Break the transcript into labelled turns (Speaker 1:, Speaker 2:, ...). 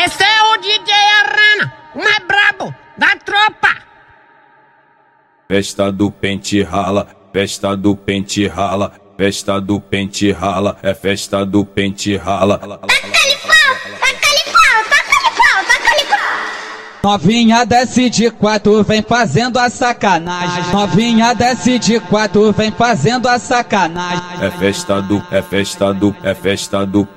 Speaker 1: Esse é o DJ Arana, o mais brabo da tropa.
Speaker 2: Festa do pente rala, festa do pente rala, festa do pente rala, é festa do pente rala.
Speaker 3: Taca-lhe pau, taca-lhe pau, taca-lhe pau, taca-lhe pau.
Speaker 4: Novinha desce de quatro, vem fazendo a sacanagem. Novinha desce de quatro, vem fazendo a sacanagem.
Speaker 2: É festa do